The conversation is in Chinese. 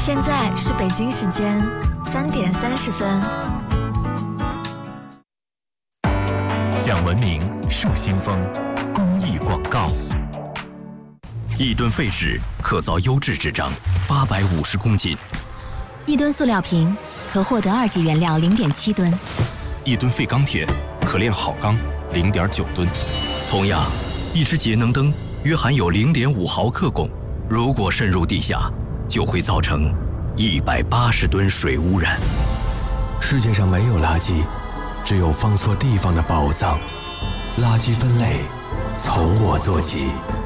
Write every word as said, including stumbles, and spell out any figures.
现在是北京时间三点三十分。 讲文明树新风，公益广告。 一吨废纸可造优质纸张八百五十公斤， 一吨塑料瓶可获得二级原料零点七吨， 一吨废钢铁可炼好钢零点九吨。同样，一只节能灯约含有零点五毫克汞，如果渗入地下，就会造成一百八十吨水污染。 世界上没有垃圾，只有放错地方的宝藏。垃圾分类从我做起。